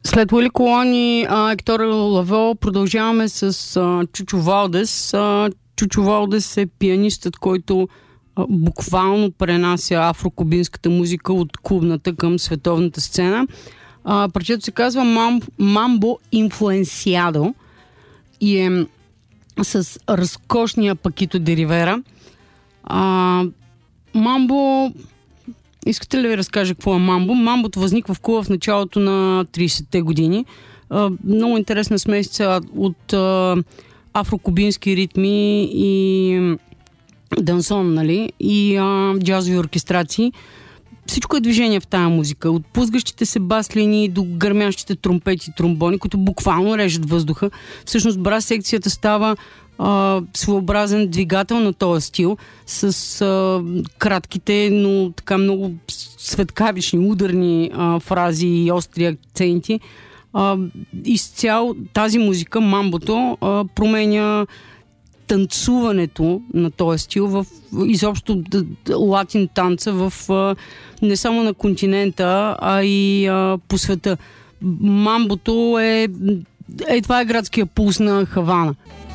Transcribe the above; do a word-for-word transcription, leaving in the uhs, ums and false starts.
След Уили Колон и Ектор Лавьо продължаваме с а, Чучо Валдес. А, Чучо Валдес е пианистът, който а, буквално пренася афрокубинската музика от клубната към световната сцена. А, парчето се казва Мам, Мамбо Инфлуенсиадо и е с разкошния Пакито де Ривера. А, Мамбо... Искате ли да ви разкажа какво е Мамбо? Мамбото възниква в Куба в началото на тридесетте години. А, много интересна смесица от а, афрокубински ритми и дансон, нали? И а, джазови оркестрации. Всичко е движение в тая музика. От пузгащите се бас-линии до гърмящите тромпети и тромбони, които буквално режат въздуха. Всъщност брас секцията става Uh, своеобразен двигател на този стил с uh, кратките, но така много светкавични, ударни uh, фрази и остри акценти. Uh, изцяло тази музика, мамбото, uh, променя танцуването на този стил в изобщо латин танца в uh, не само на континента, а и uh, по света. Мамбото е, е това е градския пулс на Хавана.